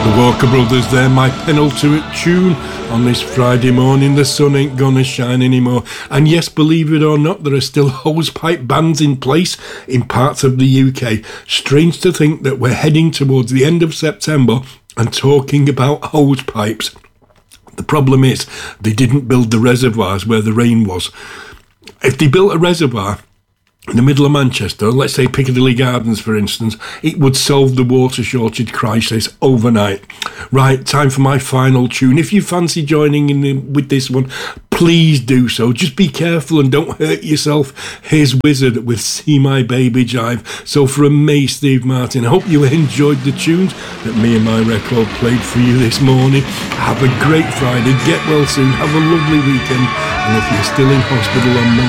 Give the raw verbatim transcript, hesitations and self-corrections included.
Walker Brothers there, my penultimate tune on this Friday morning. The sun ain't gonna shine anymore. And yes, believe it or not, there are still hosepipe bans in place in parts of the U K. Strange to think that we're heading towards the end of September and talking about hosepipes. The problem is, they didn't build the reservoirs where the rain was. If they built a reservoir in the middle of Manchester, let's say Piccadilly Gardens for instance, it would solve the water shortage crisis overnight. Right, time for my final tune. If you fancy joining in the, with this one, please do so. Just be careful and don't hurt yourself. Here's Wizard with See My Baby Jive. So from me, Steve Martin, I hope you enjoyed the tunes that me and my record played for you this morning. Have a great Friday, get well soon, have a lovely weekend, and if you're still in hospital on Monday,